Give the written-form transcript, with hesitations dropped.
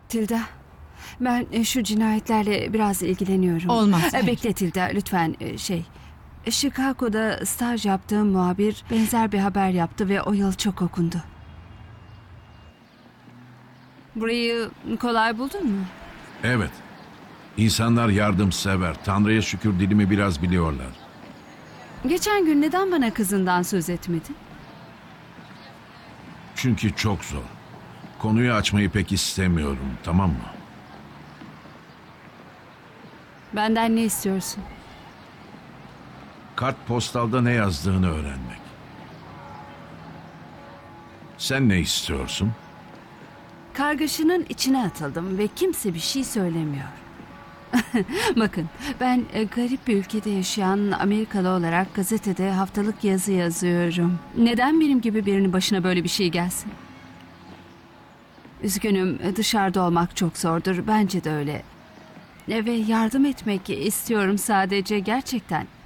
Tilda, ben şu cinayetlerle biraz ilgileniyorum. Olmaz, hayır. Bekle Tilda, lütfen. Chicago'da staj yaptığım muhabir benzer bir haber yaptı ve o yıl çok okundu. Burayı kolay buldun mu? Evet. İnsanlar yardımsever. Tanrı'ya şükür dilimi biraz biliyorlar. Geçen gün neden bana kızından söz etmedin? Çünkü çok zor. Konuyu açmayı pek istemiyorum, tamam mı? Benden ne istiyorsun? Kartpostalda ne yazdığını öğrenmek. Sen ne istiyorsun? Kargaşanın içine atıldım ve kimse bir şey söylemiyor. Bakın, ben garip bir ülkede yaşayan Amerikalı olarak gazetede haftalık yazı yazıyorum. Neden benim gibi birinin başına böyle bir şey gelsin? Üzgünüm, dışarıda olmak çok zordur. Bence de öyle. Ve yardım etmek istiyorum sadece, gerçekten.